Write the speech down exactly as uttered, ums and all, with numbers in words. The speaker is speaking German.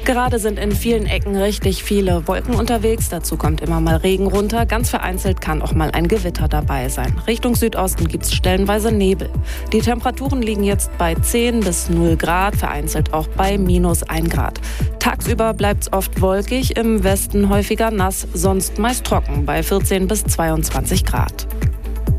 Gerade sind in vielen Ecken richtig viele Wolken unterwegs. Dazu kommt immer mal Regen runter. Ganz vereinzelt kann auch mal ein Gewitter dabei sein. Richtung Südosten gibt es stellenweise Nebel. Die Temperaturen liegen jetzt bei zehn bis null Grad, vereinzelt auch bei minus ein Grad. Tagsüber bleibt es oft wolkig, im Westen häufiger nass, sonst meist trocken bei vierzehn bis zweiundzwanzig Grad.